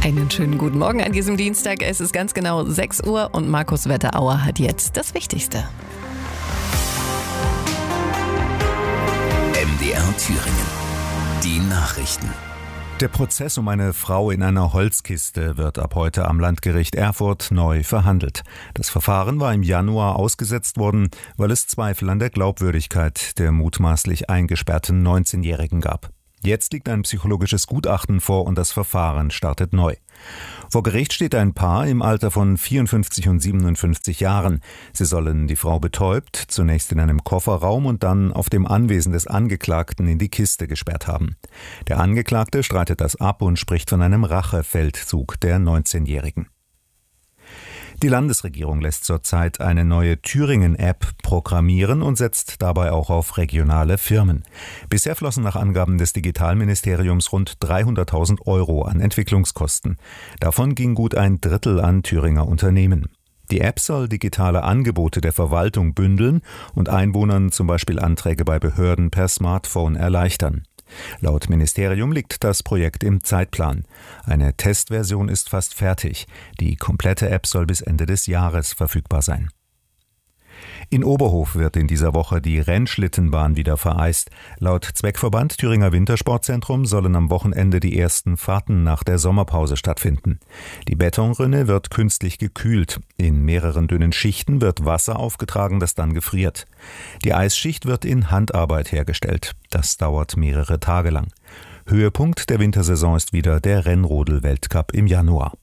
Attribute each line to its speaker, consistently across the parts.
Speaker 1: Einen schönen guten Morgen an diesem Dienstag. Es ist ganz genau 6 Uhr und Markus Wetterauer hat jetzt das Wichtigste.
Speaker 2: MDR Thüringen. Die Nachrichten.
Speaker 3: Der Prozess um eine Frau in einer Holzkiste wird ab heute am Landgericht Erfurt neu verhandelt. Das Verfahren war im Januar ausgesetzt worden, weil es Zweifel an der Glaubwürdigkeit der mutmaßlich eingesperrten 19-Jährigen gab. Jetzt liegt ein psychologisches Gutachten vor und das Verfahren startet neu. Vor Gericht steht ein Paar im Alter von 54 und 57 Jahren. Sie sollen die Frau betäubt, zunächst in einem Kofferraum und dann auf dem Anwesen des Angeklagten in die Kiste gesperrt haben. Der Angeklagte streitet das ab und spricht von einem Rachefeldzug der 19-Jährigen. Die Landesregierung lässt zurzeit eine neue Thüringen-App programmieren und setzt dabei auch auf regionale Firmen. Bisher flossen nach Angaben des Digitalministeriums rund 300.000 € an Entwicklungskosten. Davon ging gut ein Drittel an Thüringer Unternehmen. Die App soll digitale Angebote der Verwaltung bündeln und Einwohnern zum Beispiel Anträge bei Behörden per Smartphone erleichtern. Laut Ministerium liegt das Projekt im Zeitplan. Eine Testversion ist fast fertig. Die komplette App soll bis Ende des Jahres verfügbar sein. In Oberhof wird in dieser Woche die Rennschlittenbahn wieder vereist. Laut Zweckverband Thüringer Wintersportzentrum sollen am Wochenende die ersten Fahrten nach der Sommerpause stattfinden. Die Betonrinne wird künstlich gekühlt. In mehreren dünnen Schichten wird Wasser aufgetragen, das dann gefriert. Die Eisschicht wird in Handarbeit hergestellt. Das dauert mehrere Tage lang. Höhepunkt der Wintersaison ist wieder der Rennrodel-Weltcup im Januar.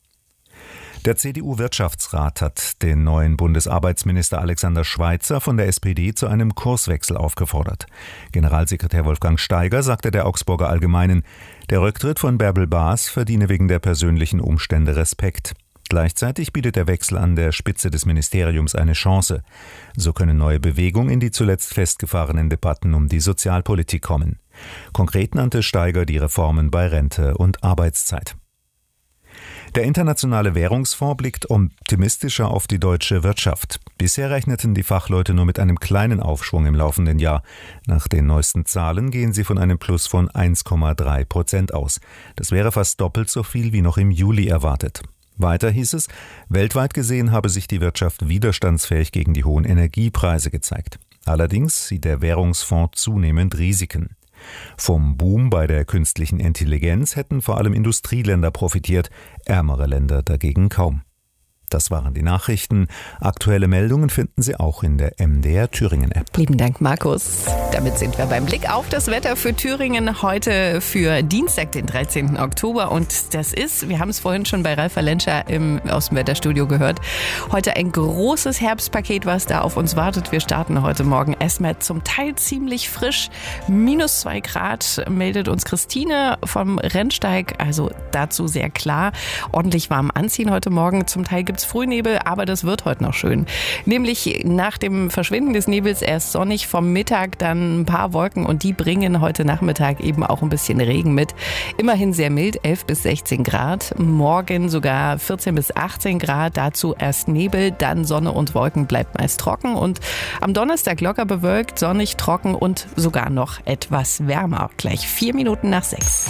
Speaker 3: Der CDU-Wirtschaftsrat hat den neuen Bundesarbeitsminister Alexander Schweitzer von der SPD zu einem Kurswechsel aufgefordert. Generalsekretär Wolfgang Steiger sagte der Augsburger Allgemeinen, der Rücktritt von Bärbel Baas verdiene wegen der persönlichen Umstände Respekt. Gleichzeitig bietet der Wechsel an der Spitze des Ministeriums eine Chance. So können neue Bewegungen in die zuletzt festgefahrenen Debatten um die Sozialpolitik kommen. Konkret nannte Steiger die Reformen bei Rente und Arbeitszeit. Der Internationale Währungsfonds blickt optimistischer auf die deutsche Wirtschaft. Bisher rechneten die Fachleute nur mit einem kleinen Aufschwung im laufenden Jahr. Nach den neuesten Zahlen gehen sie von einem Plus von 1,3% aus. Das wäre fast doppelt so viel wie noch im Juli erwartet. Weiter hieß es, weltweit gesehen habe sich die Wirtschaft widerstandsfähig gegen die hohen Energiepreise gezeigt. Allerdings sieht der Währungsfonds zunehmend Risiken. Vom Boom bei der künstlichen Intelligenz hätten vor allem Industrieländer profitiert, ärmere Länder dagegen kaum. Das waren die Nachrichten. Aktuelle Meldungen finden Sie auch in der MDR Thüringen App.
Speaker 1: Lieben Dank, Markus. Damit sind wir beim Blick auf das Wetter für Thüringen heute für Dienstag, den 13. Oktober. Und das ist, wir haben es vorhin schon bei Ralf Valenscher aus dem Wetterstudio gehört, heute ein großes Herbstpaket, was da auf uns wartet. Wir starten heute Morgen erstmal zum Teil ziemlich frisch. -2 Grad meldet uns Christine vom Rennsteig. Also dazu sehr klar. Ordentlich warm anziehen heute Morgen. Zum Teil gibt es Frühnebel, aber das wird heute noch schön. Nämlich nach dem Verschwinden des Nebels erst sonnig, vom Mittag dann ein paar Wolken und die bringen heute Nachmittag eben auch ein bisschen Regen mit. Immerhin sehr mild, 11 bis 16 Grad. Morgen sogar 14 bis 18 Grad, dazu erst Nebel, dann Sonne und Wolken, bleibt meist trocken und am Donnerstag locker bewölkt, sonnig, trocken und sogar noch etwas wärmer. Gleich 4 Minuten nach 6.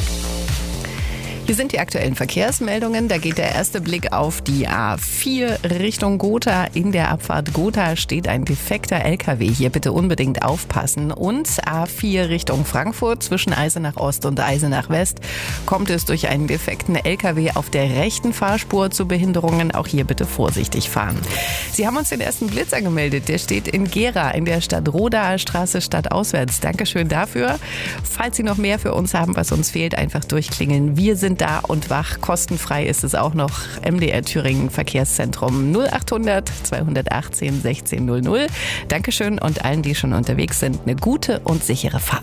Speaker 1: Hier sind die aktuellen Verkehrsmeldungen. Da geht der erste Blick auf die A4 Richtung Gotha. In der Abfahrt Gotha steht ein defekter LKW. Hier bitte unbedingt aufpassen. Und A4 Richtung Frankfurt zwischen Eisenach Ost und Eisenach West kommt es durch einen defekten LKW auf der rechten Fahrspur zu Behinderungen. Auch hier bitte vorsichtig fahren. Sie haben uns den ersten Blitzer gemeldet. Der steht in Gera in der Stadtrodaer Straße stadtauswärts. Dankeschön dafür. Falls Sie noch mehr für uns haben, was uns fehlt, einfach durchklingeln. Wir sind da und wach. Kostenfrei ist es auch noch. MDR Thüringen Verkehrszentrum 0800 218 1600. Dankeschön und allen, die schon unterwegs sind, eine gute und sichere Fahrt.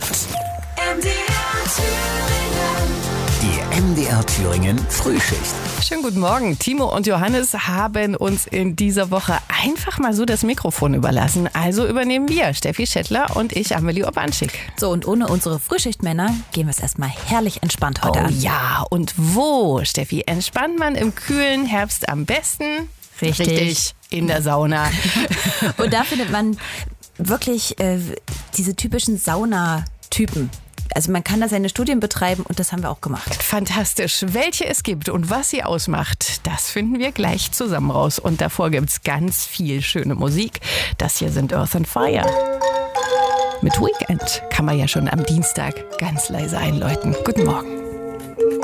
Speaker 2: Die MDR Thüringen Frühschicht.
Speaker 1: Schönen guten Morgen. Timo und Johannes haben uns in dieser Woche einfach mal so das Mikrofon überlassen. Also übernehmen wir, Steffi Schettler und ich, Amelie Obanschik.
Speaker 4: So, und ohne unsere Frühschichtmänner gehen wir es erstmal herrlich entspannt heute an.
Speaker 1: Ja, und wo, Steffi, entspannt man im kühlen Herbst am besten? Richtig, in der Sauna.
Speaker 4: Und da findet man wirklich diese typischen Saunatypen. Also man kann da seine Studien betreiben und das haben wir auch gemacht.
Speaker 1: Fantastisch. Welche es gibt und was sie ausmacht, das finden wir gleich zusammen raus. Und davor gibt's ganz viel schöne Musik. Das hier sind Earth and Fire. Mit Weekend kann man ja schon am Dienstag ganz leise einläuten. Guten Morgen.